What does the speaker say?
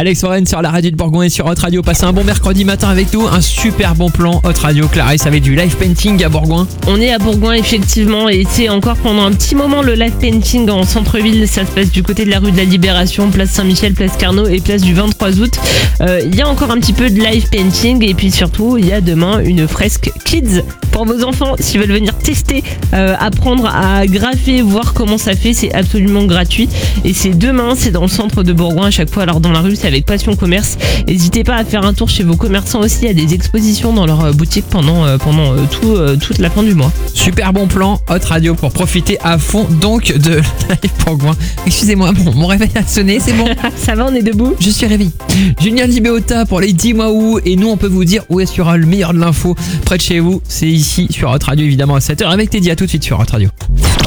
Alex Warren sur la radio de Bourgoin et sur Hot Radio. Passez un bon mercredi matin avec nous. Un super bon plan Hot Radio. Clarisse avec du live painting à Bourgoin. On est à Bourgoin effectivement et c'est encore pendant un petit moment le live painting en centre-ville. Ça se passe du côté de la rue de la Libération, place Saint-Michel, place Carnot et place du 23 août. Il y a encore un petit peu de live painting et puis surtout il y a demain une fresque kids pour vos enfants s'ils veulent venir tester, apprendre à graffer, voir comment ça fait. C'est absolument gratuit et c'est demain, c'est dans le centre de Bourgoin à chaque fois. Alors dans la rue c'est avec Passion Commerce. N'hésitez pas à faire un tour chez vos commerçants aussi. Il y a des expositions dans leur boutique pendant toute la fin du mois. Super bon plan Hot Radio pour profiter à fond donc de live Bourgoin. Excusez-moi, mon réveil a sonné, c'est bon. Ça va, on est debout. Je suis réveillé. Julien Libéota pour les 10 mois où. Et nous on peut vous dire où est-ce qu'il y aura le meilleur de l'info près de chez vous. C'est ici sur Hot Radio évidemment à 7h avec Teddy. À tout de suite sur Hot Radio.